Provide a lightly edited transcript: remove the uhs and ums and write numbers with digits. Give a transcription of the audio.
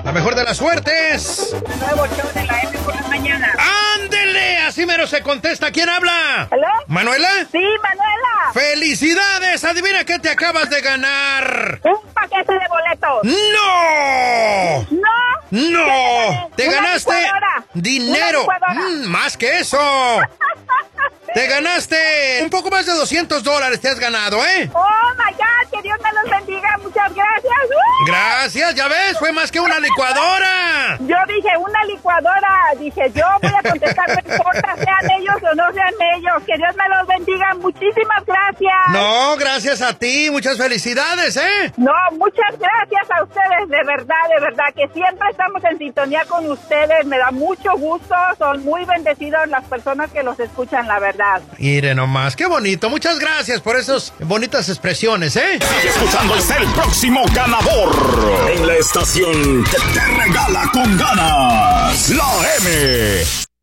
La mejor de las suertes. Nuevo show de la M por la mañana. ¡Ándele! Así mero se contesta. ¿Quién habla? ¿Aló? ¿Manuela? Sí, Manuela. ¡Felicidades! Adivina qué te acabas de ganar. Un paquete de boletos. ¡No! No. ¡No! Te Una ganaste licuadora. dinero. Una licuadora. Más que eso. Te ganaste un poco más de $200. Te has ganado, ¿eh? Oh my God, que Dios me los bendiga. Muchas gracias. Gracias, ya ves, fue más que una licuadora. Yo dije, una licuadora. Dije, yo voy a contestar, no importa sean ellos o no sean ellos. Que Dios me los bendiga. Muchísimas gracias. No, gracias a ti. Muchas felicidades, ¿eh? No, muchas gracias a ustedes, de verdad, que siempre estamos en sintonía con ustedes. Me da mucho gusto. Son muy bendecidos las personas que los escuchan, la verdad. Mire nomás, qué bonito. Muchas gracias por esas bonitas expresiones, ¿eh? Sigue escuchando, es el próximo ganador en la estación que te regala con ganas. La M.